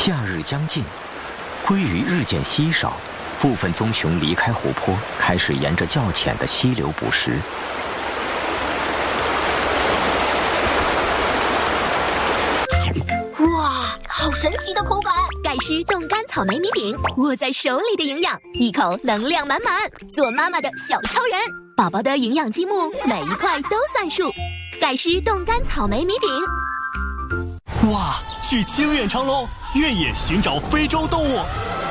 夏日将近，鲑鱼日渐稀少，部分棕熊离开湖泊，开始沿着较浅的溪流捕食。 哇，好神奇的口感！ 盖诗冻干草莓米饼，握在手里的营养，一口能量满满，做妈妈的小超人。宝宝的营养积木，每一块都算数。盖诗冻干草莓米饼。 哇，去清远长隆，越野寻找非洲动物，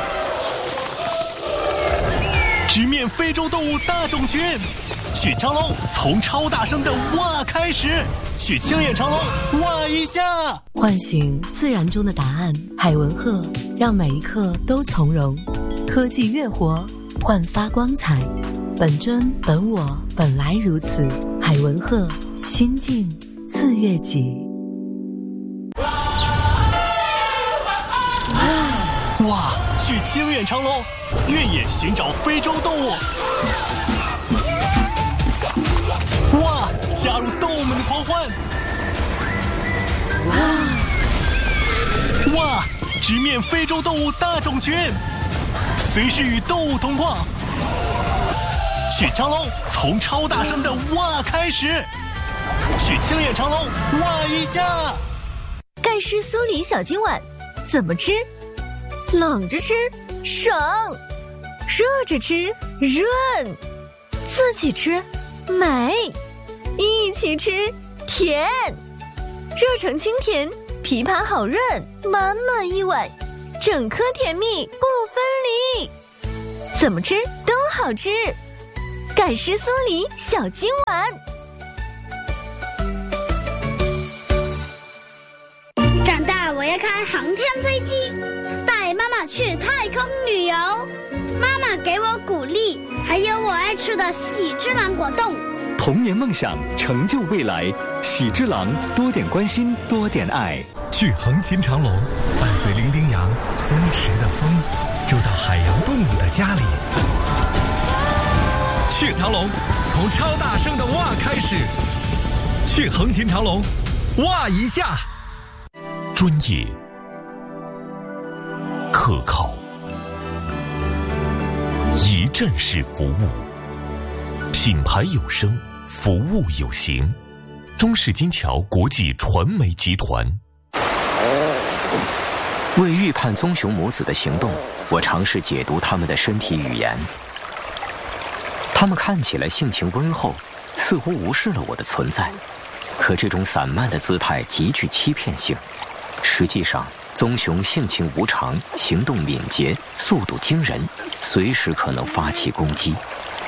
直面非洲动物大种群。去长隆，从超大声的哇开始。去清远长隆，哇一下！ 唤醒自然中的答案，海文鹤让每一刻都从容。科技越活，焕发光彩。本真本我，本来如此。海文鹤，心境自悦己。 哇，去清远长隆，越野寻找非洲动物。哇，加入动物们的狂欢！哇，直面非洲动物大种群，随时与动物同框。去长隆，从超大声的哇开始。去清远长隆，哇一下！ 盖诗酥梨小金碗，怎么吃？冷着吃省，热着吃润，自己吃美，一起吃甜，热成清甜，枇杷好润，满满一碗，整颗甜蜜不分离，怎么吃都好吃。盖诗酥梨小金碗。 长大我要开航天飞机，带妈妈去太空旅游。妈妈给我鼓励，还有我爱吃的喜之郎果冻。 童年梦想，成就未来。喜之郎，多点关心，多点爱。 去横琴长隆，伴随伶仃羊松弛的风，住到海洋动物的家里。去长隆，从超大声的哇开始。去横琴长隆，哇一下！ 专业、可靠、一站式服务，品牌有声，服务有形。中式金桥国际传媒集团。 为预判棕熊母子的行动，我尝试解读它们的身体语言。它们看起来性情温厚，似乎无视了我的存在，可这种散漫的姿态极具欺骗性。实际上，棕熊性情无常，行动敏捷，速度惊人，随时可能发起攻击。